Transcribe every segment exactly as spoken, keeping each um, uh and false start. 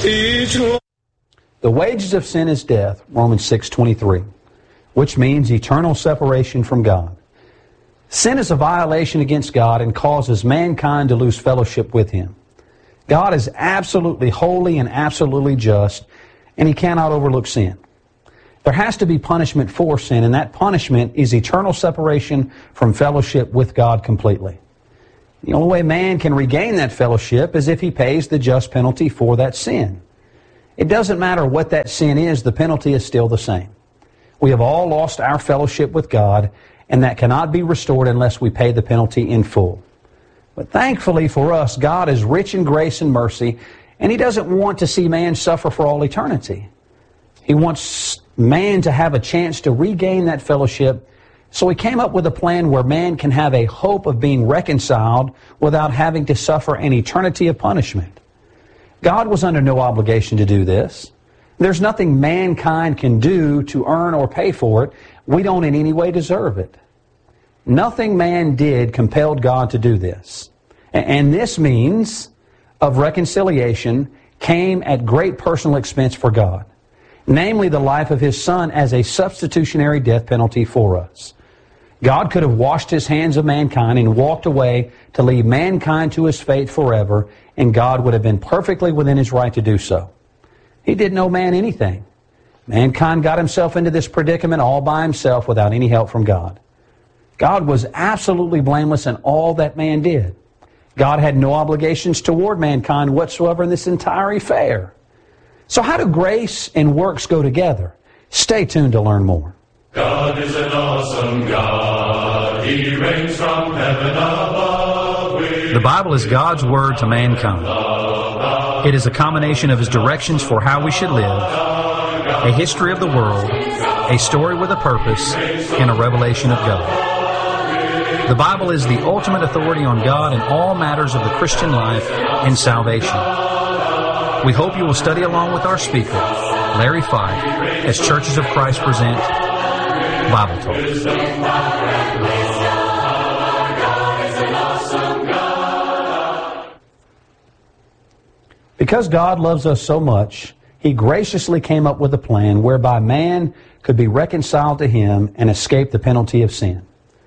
The wages of sin is death, Romans six twenty-three, which means eternal separation from God. Sin is a violation against God and causes mankind to lose fellowship with Him. God is absolutely holy and absolutely just, and He cannot overlook sin. There has to be punishment for sin, and that punishment is eternal separation from fellowship with God completely. The only way man can regain that fellowship is if he pays the just penalty for that sin. It doesn't matter what that sin is, the penalty is still the same. We have all lost our fellowship with God, and that cannot be restored unless we pay the penalty in full. But thankfully for us, God is rich in grace and mercy, and He doesn't want to see man suffer for all eternity. He wants man to have a chance to regain that fellowship, so He came up with a plan where man can have a hope of being reconciled without having to suffer an eternity of punishment. God was under no obligation to do this. There's nothing mankind can do to earn or pay for it. We don't in any way deserve it. Nothing man did compelled God to do this. And this means of reconciliation came at great personal expense for God, namely the life of His Son as a substitutionary death penalty for us. God could have washed His hands of mankind and walked away to leave mankind to his fate forever, and God would have been perfectly within His right to do so. He didn't owe man anything. Mankind got himself into this predicament all by himself without any help from God. God was absolutely blameless in all that man did. God had no obligations toward mankind whatsoever in this entire affair. So how do grace and works go together? Stay tuned to learn more. God is an awesome God. He reigns from heaven above. The Bible is God's Word to mankind. It is a combination of His directions for how we should live, a history of the world, a story with a purpose, and a revelation of God. The Bible is the ultimate authority on God in all matters of the Christian life and salvation. We hope you will study along with our speaker, Larry Fife, as Churches of Christ present Bible Talk. Because God loves us so much, He graciously came up with a plan whereby man could be reconciled to Him and escape the penalty of sin.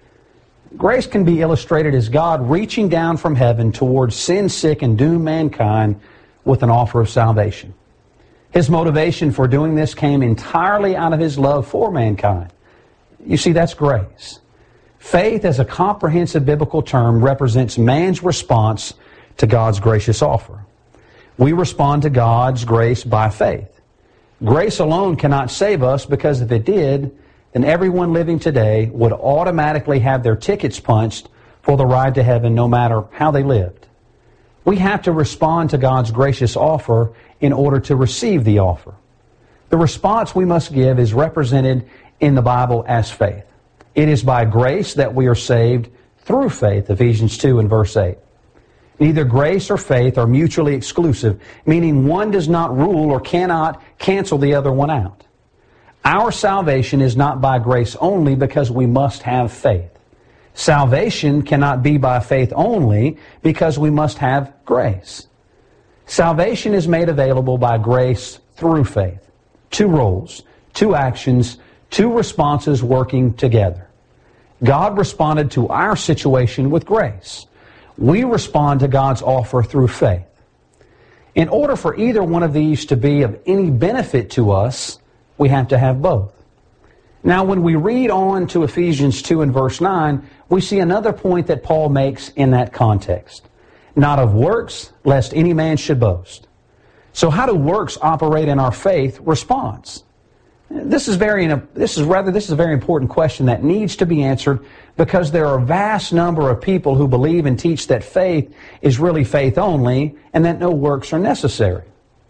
Grace can be illustrated as God reaching down from heaven towards sin-sick and doomed mankind with an offer of salvation. His motivation for doing this came entirely out of His love for mankind. You see, that's grace. Faith, as a comprehensive biblical term, represents man's response to God's gracious offer. We respond to God's grace by faith. Grace alone cannot save us, because if it did, then everyone living today would automatically have their tickets punched for the ride to heaven, no matter how they lived. We have to respond to God's gracious offer in order to receive the offer. The response we must give is represented in the Bible as faith. It is by grace that we are saved through faith, Ephesians two and verse eight. Neither grace or faith are mutually exclusive, meaning one does not rule or cannot cancel the other one out. Our salvation is not by grace only, because we must have faith. Salvation cannot be by faith only, because we must have grace. Salvation is made available by grace through faith. Two roles, two actions, two responses working together. God responded to our situation with grace. We respond to God's offer through faith. In order for either one of these to be of any benefit to us, we have to have both. Now, when we read on to Ephesians two and verse nine, we see another point that Paul makes in that context. Not of works, lest any man should boast. So how do works operate in our faith response? This is very, this is rather, this is a very important question that needs to be answered, because there are a vast number of people who believe and teach that faith is really faith only and that no works are necessary.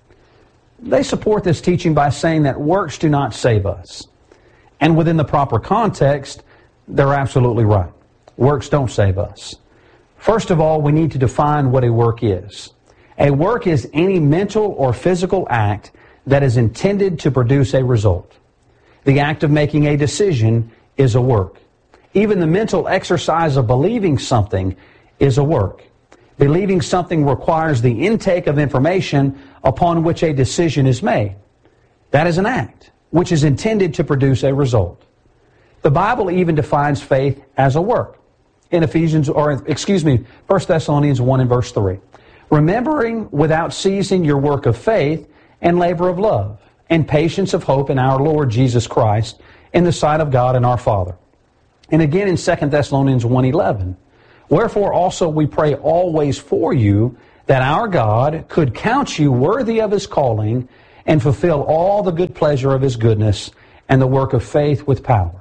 They support this teaching by saying that works do not save us. And within the proper context, they're absolutely right. Works don't save us. First of all, we need to define what a work is. A work is any mental or physical act that is intended to produce a result. The act of making a decision is a work. Even the mental exercise of believing something is a work. Believing something requires the intake of information upon which a decision is made. That is an act, which is intended to produce a result. The Bible even defines faith as a work. In Ephesians, or excuse me, First Thessalonians one and verse three. Remembering without ceasing your work of faith and labor of love and patience of hope in our Lord Jesus Christ in the sight of God and our Father. And again in Second Thessalonians one eleven. Wherefore also we pray always for you, that our God could count you worthy of His calling and fulfill all the good pleasure of His goodness and the work of faith with power.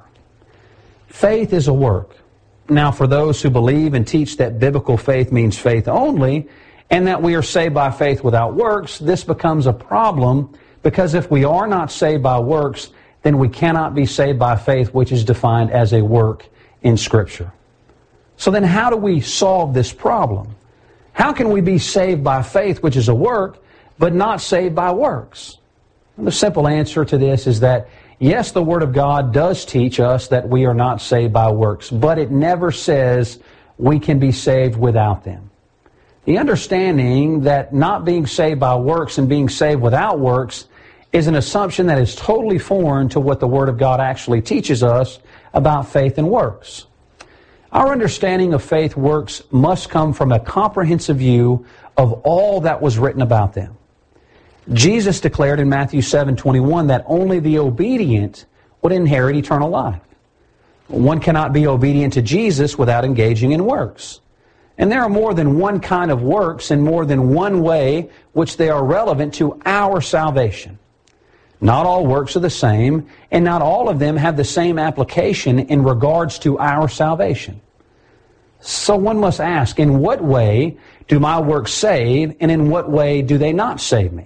Faith is a work. Now, for those who believe and teach that biblical faith means faith only, and that we are saved by faith without works, this becomes a problem, because if we are not saved by works, then we cannot be saved by faith, which is defined as a work in Scripture. So then how do we solve this problem? How can we be saved by faith, which is a work, but not saved by works? And the simple answer to this is that, yes, the Word of God does teach us that we are not saved by works, but it never says we can be saved without them. The understanding that not being saved by works and being saved without works is an assumption that is totally foreign to what the Word of God actually teaches us about faith and works. Our understanding of faith works must come from a comprehensive view of all that was written about them. Jesus declared in Matthew seven twenty-one that only the obedient would inherit eternal life. One cannot be obedient to Jesus without engaging in works. And there are more than one kind of works and more than one way which they are relevant to our salvation. Not all works are the same, and not all of them have the same application in regards to our salvation. So one must ask, in what way do my works save, and in what way do they not save me?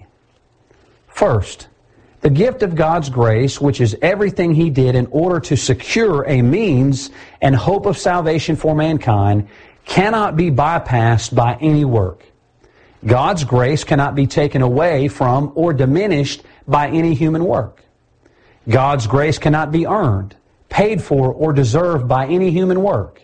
First, the gift of God's grace, which is everything He did in order to secure a means and hope of salvation for mankind, cannot be bypassed by any work. God's grace cannot be taken away from or diminished by any human work. God's grace cannot be earned, paid for, or deserved by any human work.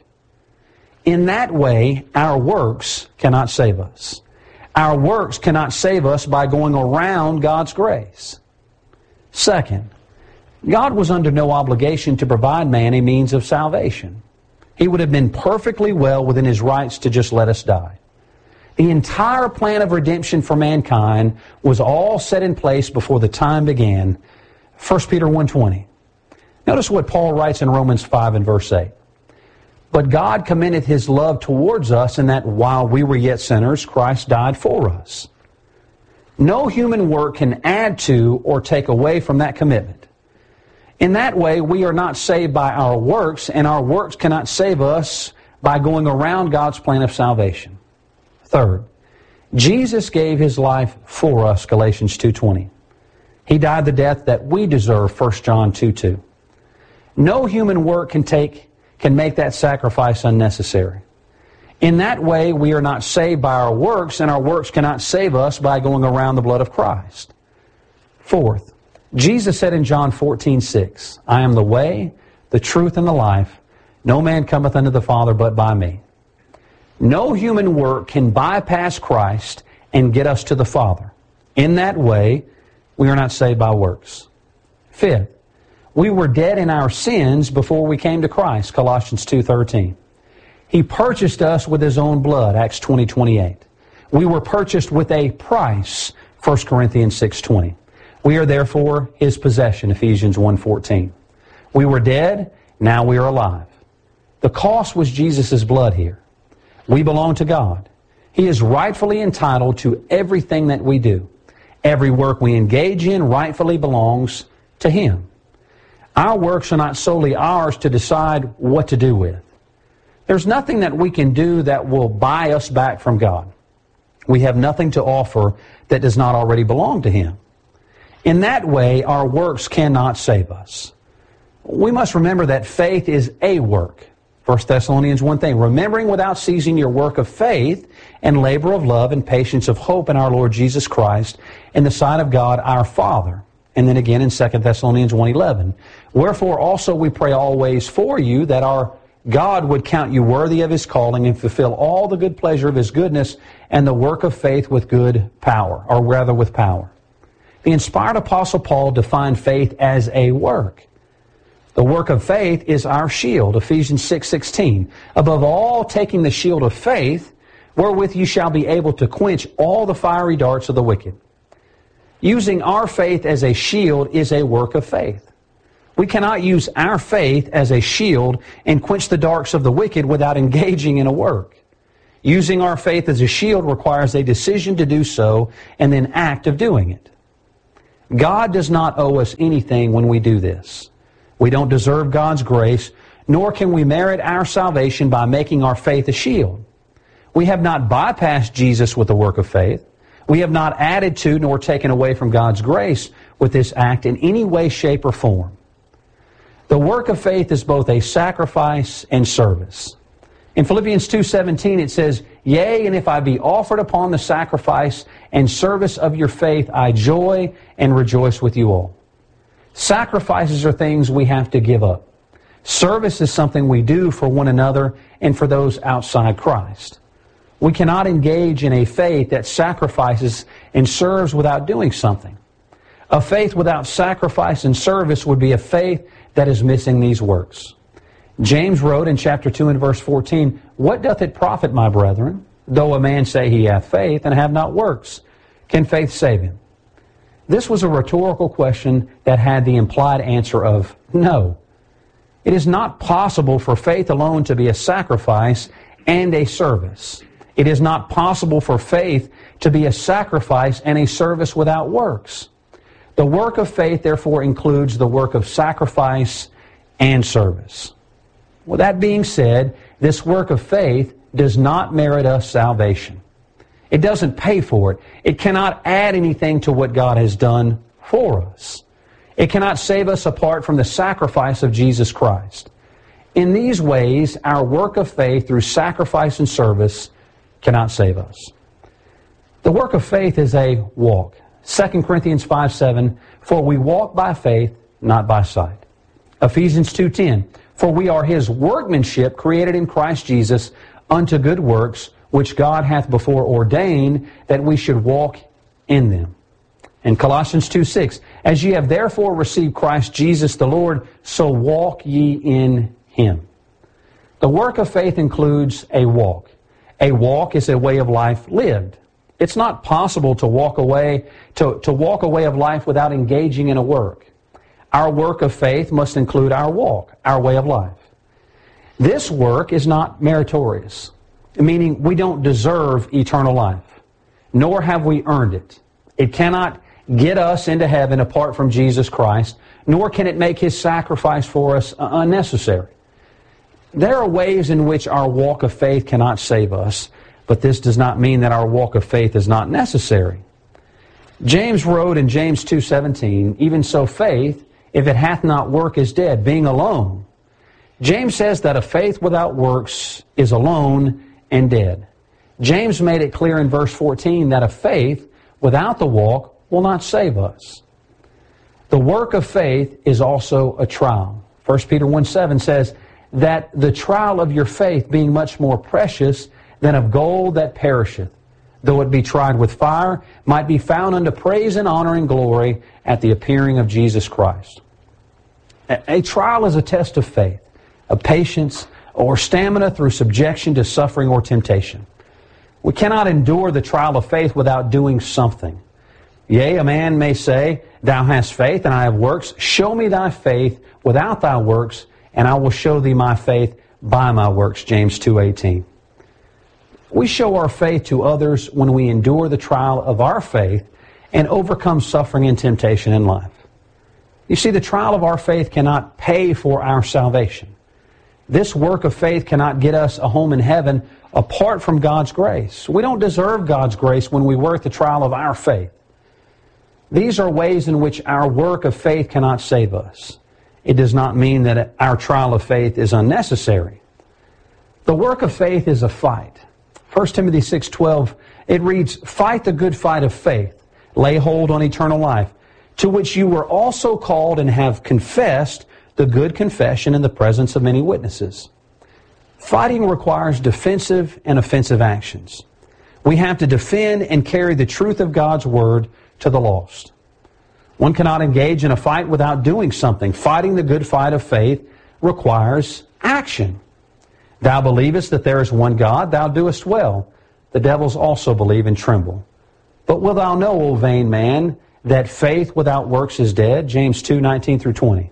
In that way, our works cannot save us. Our works cannot save us by going around God's grace. Second, God was under no obligation to provide man a means of salvation. He would have been perfectly well within His rights to just let us die. The entire plan of redemption for mankind was all set in place before the time began. First Peter one twenty. Notice what Paul writes in Romans five and verse eight. But God commendeth His love towards us in that while we were yet sinners, Christ died for us. No human work can add to or take away from that commitment. In that way, we are not saved by our works, and our works cannot save us by going around God's plan of salvation. Third, Jesus gave His life for us, Galatians two twenty. He died the death that we deserve, First John two two. No human work can take can make that sacrifice unnecessary. In that way, we are not saved by our works, and our works cannot save us by going around the blood of Christ. Fourth, Jesus said in John fourteen six, I am the way, the truth, and the life. No man cometh unto the Father but by me. No human work can bypass Christ and get us to the Father. In that way, we are not saved by works. Fifth, we were dead in our sins before we came to Christ, Colossians two thirteen. He purchased us with His own blood, Acts twenty twenty-eight. We were purchased with a price, First Corinthians six twenty. We are therefore His possession, Ephesians one fourteen. We were dead, now we are alive. The cost was Jesus' blood here. We belong to God. He is rightfully entitled to everything that we do. Every work we engage in rightfully belongs to Him. Our works are not solely ours to decide what to do with. There's nothing that we can do that will buy us back from God. We have nothing to offer that does not already belong to Him. In that way, our works cannot save us. We must remember that faith is a work. First Thessalonians one thing, remembering without ceasing your work of faith and labor of love and patience of hope in our Lord Jesus Christ in the sight of God our Father. And then again in Second Thessalonians one eleven, wherefore also we pray always for you that our God would count you worthy of His calling and fulfill all the good pleasure of His goodness and the work of faith with good power, or rather with power. The inspired Apostle Paul defined faith as a work. The work of faith is our shield, Ephesians six sixteen. Above all, taking the shield of faith, wherewith you shall be able to quench all the fiery darts of the wicked. Using our faith as a shield is a work of faith. We cannot use our faith as a shield and quench the darts of the wicked without engaging in a work. Using our faith as a shield requires a decision to do so and then act of doing it. God does not owe us anything when we do this. We don't deserve God's grace, nor can we merit our salvation by making our faith a shield. We have not bypassed Jesus with the work of faith. We have not added to nor taken away from God's grace with this act in any way, shape, or form. The work of faith is both a sacrifice and service. In Philippians two seventeen it says, Yea, and if I be offered upon the sacrifice and service of your faith, I joy and rejoice with you all. Sacrifices are things we have to give up. Service is something we do for one another and for those outside Christ. We cannot engage in a faith that sacrifices and serves without doing something. A faith without sacrifice and service would be a faith that is missing these works. James wrote in chapter two and verse fourteen, What doth it profit, my brethren, though a man say he hath faith and have not works? Can faith save him? This was a rhetorical question that had the implied answer of no. It is not possible for faith alone to be a sacrifice and a service. It is not possible for faith to be a sacrifice and a service without works. The work of faith, therefore, includes the work of sacrifice and service. With that being said, this work of faith does not merit us salvation. It doesn't pay for it. It cannot add anything to what God has done for us. It cannot save us apart from the sacrifice of Jesus Christ. In these ways, our work of faith through sacrifice and service cannot save us. The work of faith is a walk. Second Corinthians five seven, For we walk by faith, not by sight. Ephesians two ten, For we are His workmanship, created in Christ Jesus, unto good works, which God hath before ordained that we should walk in them. And Colossians two six, As ye have therefore received Christ Jesus the Lord, so walk ye in Him. The work of faith includes a walk. A walk is a way of life lived. It's not possible to walk away, to, to walk a way of life without engaging in a work. Our work of faith must include our walk, our way of life. This work is not meritorious, meaning we don't deserve eternal life, nor have we earned it. It cannot get us into heaven apart from Jesus Christ, nor can it make His sacrifice for us unnecessary. There are ways in which our walk of faith cannot save us, but this does not mean that our walk of faith is not necessary. James wrote in James two seventeen, Even so faith, if it hath not work, is dead, being alone. James says that a faith without works is alone and dead. James made it clear in verse fourteen that a faith without the walk will not save us. The work of faith is also a trial. First Peter one seven says that the trial of your faith, being much more precious than of gold that perisheth, though it be tried with fire, might be found unto praise and honor and glory at the appearing of Jesus Christ. A trial is a test of faith, of patience, or stamina through subjection to suffering or temptation. We cannot endure the trial of faith without doing something. Yea, a man may say, Thou hast faith, and I have works. Show me thy faith without thy works, and I will show thee my faith by my works, James two eighteen. We show our faith to others when we endure the trial of our faith and overcome suffering and temptation in life. You see, the trial of our faith cannot pay for our salvation. This work of faith cannot get us a home in heaven apart from God's grace. We don't deserve God's grace when we work the trial of our faith. These are ways in which our work of faith cannot save us. It does not mean that our trial of faith is unnecessary. The work of faith is a fight. First Timothy six twelve, it reads, Fight the good fight of faith, lay hold on eternal life, to which you were also called and have confessed the good confession in the presence of many witnesses. Fighting requires defensive and offensive actions. We have to defend and carry the truth of God's Word to the lost. One cannot engage in a fight without doing something. Fighting the good fight of faith requires action. Thou believest that there is one God, thou doest well. The devils also believe and tremble. But wilt thou know, O vain man, that faith without works is dead? James two, nineteen through twenty.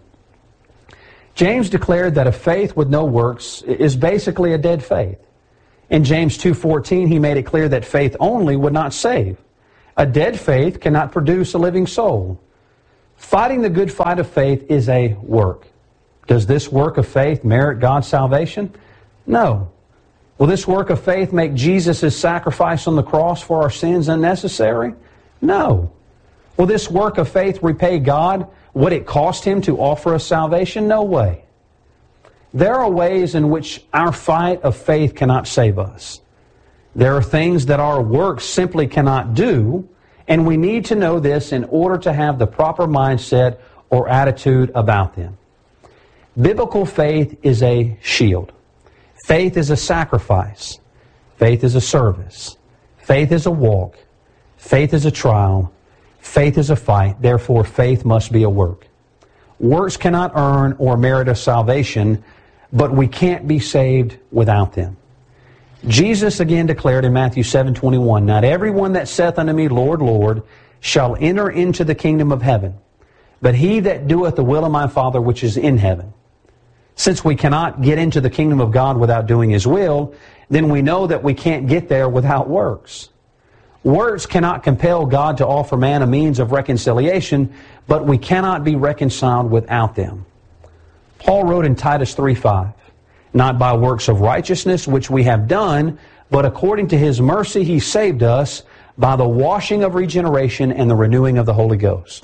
James declared that a faith with no works is basically a dead faith. In James two fourteen, he made it clear that faith only would not save. A dead faith cannot produce a living soul. Fighting the good fight of faith is a work. Does this work of faith merit God's salvation? No. Will this work of faith make Jesus' sacrifice on the cross for our sins unnecessary? No. Will this work of faith repay God what it cost Him to offer us salvation? No way. There are ways in which our fight of faith cannot save us. There are things that our works simply cannot do, and we need to know this in order to have the proper mindset or attitude about them. Biblical faith is a shield. Faith is a sacrifice. Faith is a service. Faith is a walk. Faith is a trial. Faith is a fight. Therefore, faith must be a work. Works cannot earn or merit us salvation, but we can't be saved without them. Jesus again declared in Matthew seven twenty-one, Not everyone that saith unto me, Lord, Lord, shall enter into the kingdom of heaven, but he that doeth the will of my Father which is in heaven. Since we cannot get into the kingdom of God without doing His will, then we know that we can't get there without works. Works cannot compel God to offer man a means of reconciliation, but we cannot be reconciled without them. Paul wrote in Titus three five, Not by works of righteousness which we have done, but according to His mercy He saved us by the washing of regeneration and the renewing of the Holy Ghost.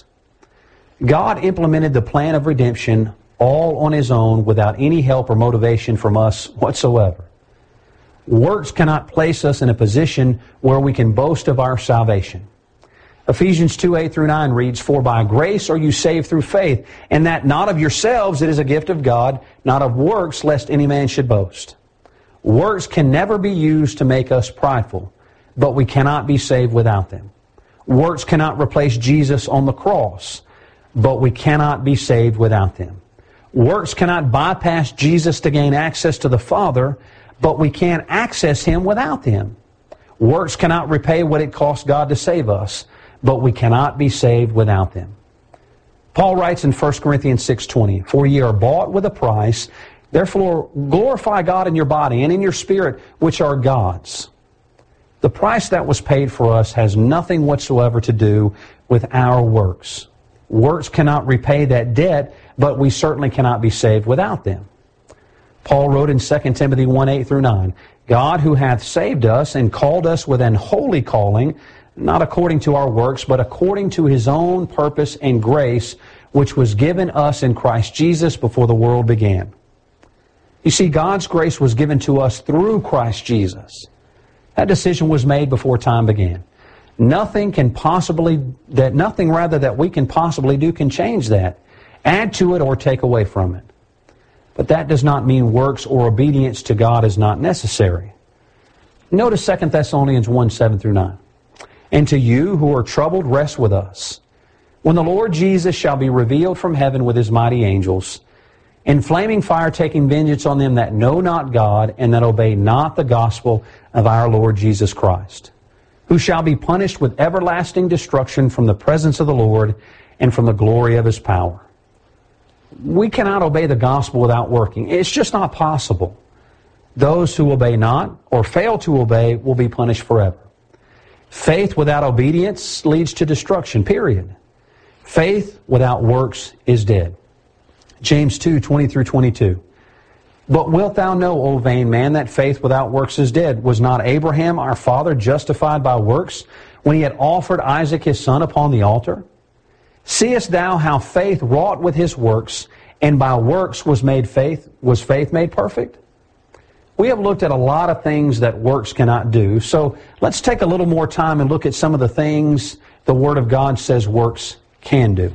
God implemented the plan of redemption all on His own without any help or motivation from us whatsoever. Works cannot place us in a position where we can boast of our salvation. Ephesians two, eight through nine reads, For by grace are you saved through faith, and that not of yourselves, it is a gift of God, not of works, lest any man should boast. Works can never be used to make us prideful, but we cannot be saved without them. Works cannot replace Jesus on the cross, but we cannot be saved without them. Works cannot bypass Jesus to gain access to the Father, but we can't access Him without them. Works cannot repay what it cost God to save us, but we cannot be saved without them. Paul writes in First Corinthians six twenty, For ye are bought with a price, therefore glorify God in your body and in your spirit, which are God's. The price that was paid for us has nothing whatsoever to do with our works. Works cannot repay that debt, but we certainly cannot be saved without them. Paul wrote in Second Timothy one, eight through nine, God who hath saved us and called us with an holy calling, not according to our works, but according to His own purpose and grace, which was given us in Christ Jesus before the world began. You see, God's grace was given to us through Christ Jesus. That decision was made before time began. Nothing can possibly, that nothing rather that we can possibly do can change that, add to it or take away from it. But that does not mean works or obedience to God is not necessary. Notice Second Thessalonians one, seven through nine. And to you who are troubled, rest with us, when the Lord Jesus shall be revealed from heaven with His mighty angels, in flaming fire taking vengeance on them that know not God and that obey not the gospel of our Lord Jesus Christ, who shall be punished with everlasting destruction from the presence of the Lord and from the glory of His power. We cannot obey the gospel without working. It's just not possible. Those who obey not or fail to obey will be punished forever. Faith without obedience leads to destruction, period. Faith without works is dead. James two, twenty through twenty-two. But wilt thou know, O vain man, that faith without works is dead? Was not Abraham our father justified by works when he had offered Isaac his son upon the altar? Seest thou how faith wrought with his works, and by works was made faith, was faith made perfect? We have looked at a lot of things that works cannot do, so let's take a little more time and look at some of the things the Word of God says works can do.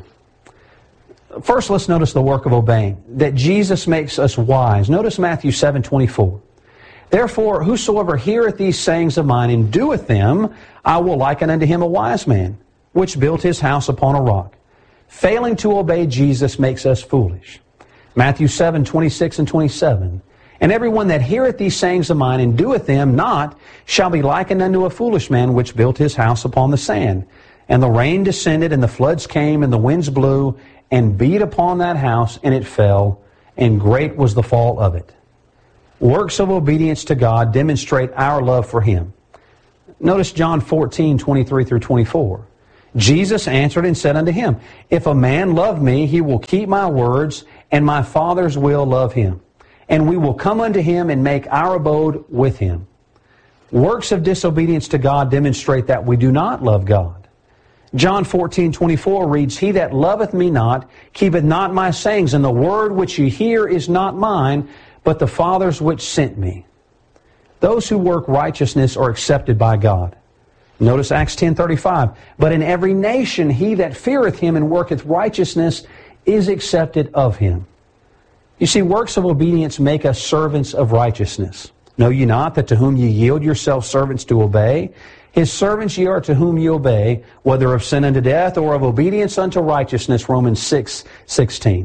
First, let's notice the work of obeying, that Jesus makes us wise. Notice Matthew seven twenty-four. Therefore, whosoever heareth these sayings of mine and doeth them, I will liken unto him a wise man, which built his house upon a rock. Failing to obey Jesus makes us foolish. Matthew seven, twenty-six and twenty-seven. And everyone that heareth these sayings of mine and doeth them not shall be likened unto a foolish man which built his house upon the sand. And the rain descended, and the floods came, and the winds blew, and beat upon that house, and it fell, and great was the fall of it. Works of obedience to God demonstrate our love for Him. Notice John fourteen, twenty-three through twenty-four. Jesus answered and said unto him, If a man love me, he will keep my words, and my Father's will love him. And we will come unto him and make our abode with him. Works of disobedience to God demonstrate that we do not love God. John fourteen, twenty-four reads, He that loveth me not, keepeth not my sayings, and the word which ye hear is not mine, but the Father's which sent me. Those who work righteousness are accepted by God. Notice Acts ten thirty-five. But in every nation he that feareth him and worketh righteousness is accepted of him. You see, works of obedience make us servants of righteousness. Know ye not that to whom ye yield yourselves servants to obey, his servants ye are to whom ye obey, whether of sin unto death or of obedience unto righteousness, Romans six sixteen.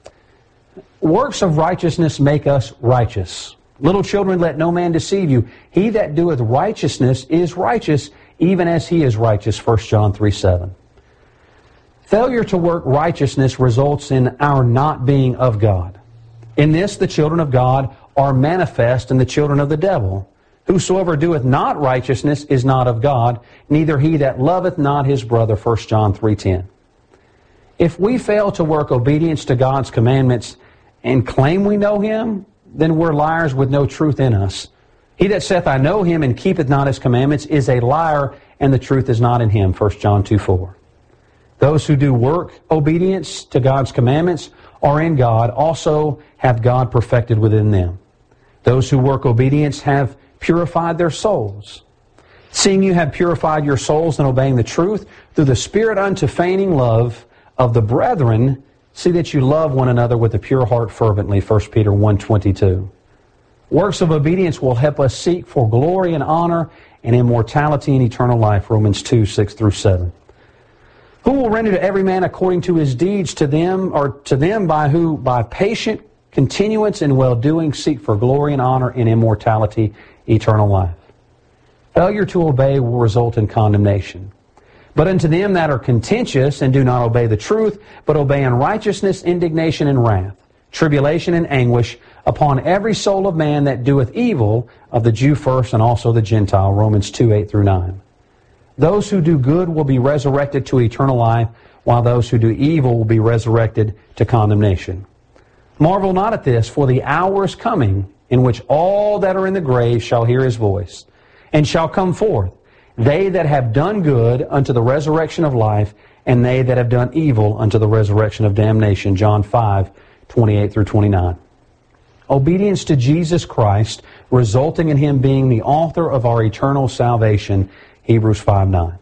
Works of righteousness make us righteous. Little children, let no man deceive you. He that doeth righteousness is righteous, even as he is righteous, First John three seven. Failure to work righteousness results in our not being of God. In this the children of God are manifest, and the children of the devil. Whosoever doeth not righteousness is not of God, neither he that loveth not his brother, First John three ten. If we fail to work obedience to God's commandments and claim we know Him, then we're liars with no truth in us. He that saith, I know Him, and keepeth not His commandments is a liar, and the truth is not in him, First John two four. Those who do work obedience to God's commandments are in God, also have God perfected within them. Those who work obedience have purified their souls. Seeing you have purified your souls in obeying the truth through the Spirit unto feigning love of the brethren, see that you love one another with a pure heart fervently, First Peter one twenty-two. Works of obedience will help us seek for glory and honor and immortality and eternal life, Romans two six through seven. Who will render to every man according to his deeds to them, or to them by who, by patient continuance in well-doing, seek for glory and honor and immortality, eternal life. Failure to obey will result in condemnation. But unto them that are contentious and do not obey the truth, but obey unrighteousness, indignation, and wrath, tribulation and anguish upon every soul of man that doeth evil, of the Jew first and also the Gentile, Romans two eight through nine. Those who do good will be resurrected to eternal life, while those who do evil will be resurrected to condemnation. Marvel not at this, for the hour is coming in which all that are in the grave shall hear His voice, and shall come forth, they that have done good unto the resurrection of life, and they that have done evil unto the resurrection of damnation, John five twenty-eight through twenty-nine. Obedience to Jesus Christ, resulting in Him being the author of our eternal salvation, Hebrews five nine.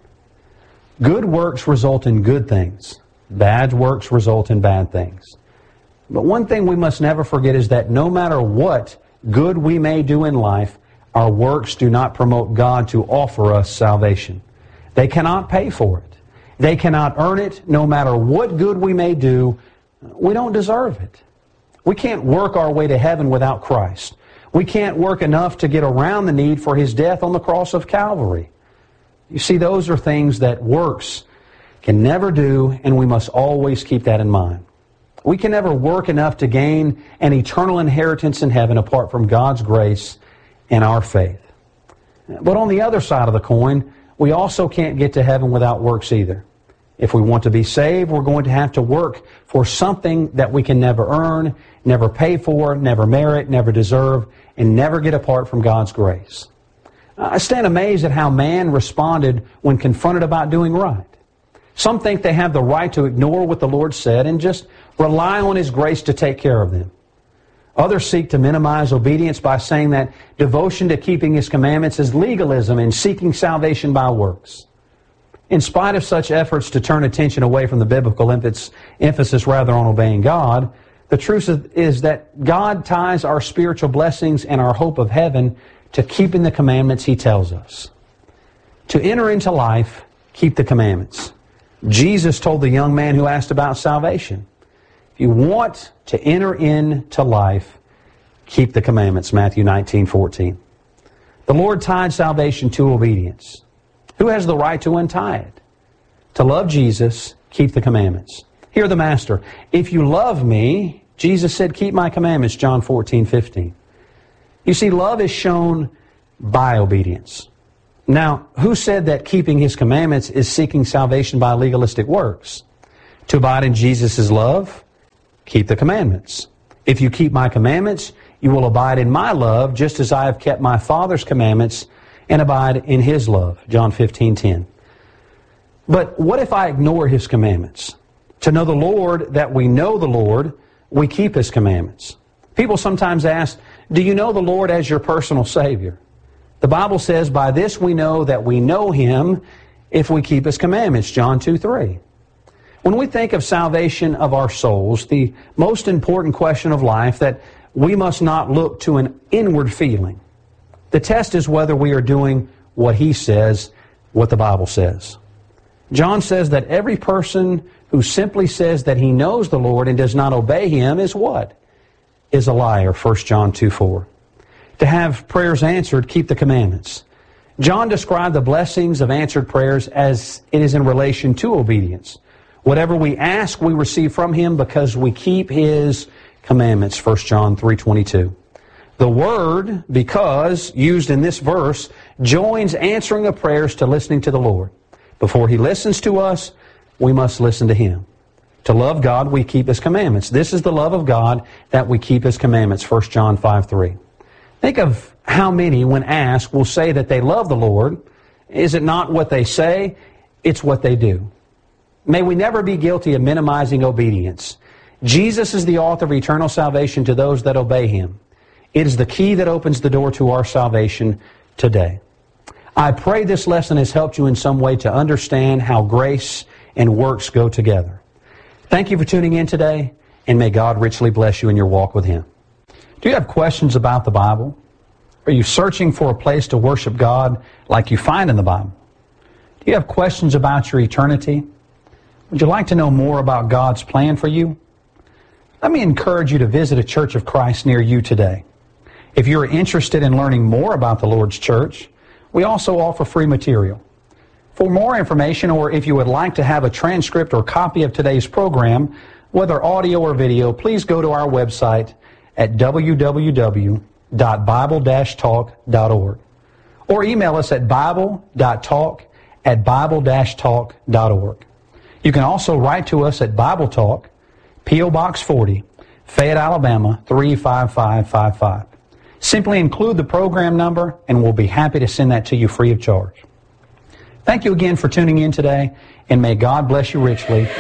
Good works result in good things. Bad works result in bad things. But one thing we must never forget is that no matter what good we may do in life, our works do not promote God to offer us salvation. They cannot pay for it. They cannot earn it. No matter what good we may do, we don't deserve it. We can't work our way to heaven without Christ. We can't work enough to get around the need for His death on the cross of Calvary. You see, those are things that works can never do, and we must always keep that in mind. We can never work enough to gain an eternal inheritance in heaven apart from God's grace and our faith. But on the other side of the coin, we also can't get to heaven without works either. If we want to be saved, we're going to have to work for something that we can never earn, never pay for, never merit, never deserve, and never get apart from God's grace. I stand amazed at how man responded when confronted about doing right. Some think they have the right to ignore what the Lord said and just rely on His grace to take care of them. Others seek to minimize obedience by saying that devotion to keeping His commandments is legalism and seeking salvation by works. In spite of such efforts to turn attention away from the biblical emphasis rather on obeying God, The truth is that God ties our spiritual blessings and our hope of heaven to keeping the commandments He tells us. To enter into life, keep the commandments. Jesus told the young man who asked about salvation, if you want to enter into life, keep the commandments, Matthew nineteen fourteen. The Lord tied salvation to obedience. Who has the right to untie it? To love Jesus, keep the commandments. Hear the Master. If you love me, Jesus said, keep my commandments, John fourteen fifteen. You see, love is shown by obedience. Now, who said that keeping His commandments is seeking salvation by legalistic works? To abide in Jesus' love, keep the commandments. If you keep my commandments, you will abide in my love, just as I have kept my Father's commandments and abide in His love, John fifteen ten. But what if I ignore His commandments? To know the Lord, that we know the Lord, we keep His commandments. People sometimes ask, do you know the Lord as your personal Savior? The Bible says, by this we know that we know Him if we keep His commandments, John two three. When we think of salvation of our souls, the most important question of life, that we must not look to an inward feeling. The test is whether we are doing what He says, what the Bible says. John says that every person who simply says that he knows the Lord and does not obey Him is what? Is a liar, First John two four. To have prayers answered, keep the commandments. John described the blessings of answered prayers as it is in relation to obedience. Whatever we ask, we receive from Him because we keep His commandments, First John three twenty-two. The word, because, used in this verse, joins answering of prayers to listening to the Lord. Before He listens to us, we must listen to Him. To love God, we keep His commandments. This is the love of God, that we keep His commandments, First John five three. Think of how many, when asked, will say that they love the Lord. Is it not what they say? It's what they do. May we never be guilty of minimizing obedience. Jesus is the author of eternal salvation to those that obey Him. It is the key that opens the door to our salvation today. I pray this lesson has helped you in some way to understand how grace and works go together. Thank you for tuning in today, and may God richly bless you in your walk with Him. Do you have questions about the Bible? Are you searching for a place to worship God like you find in the Bible? Do you have questions about your eternity? Would you like to know more about God's plan for you? Let me encourage you to visit a Church of Christ near you today. If you're interested in learning more about the Lord's Church, we also offer free material. For more information, or if you would like to have a transcript or copy of today's program, whether audio or video, please go to our website at w w w dot bible dash talk dot org or email us at bible dot talk at bible dash talk dot org. You can also write to us at Bible Talk, P O Box forty, Fayette, Alabama three five five five five. Simply include the program number and we'll be happy to send that to you free of charge. Thank you again for tuning in today, and may God bless you richly.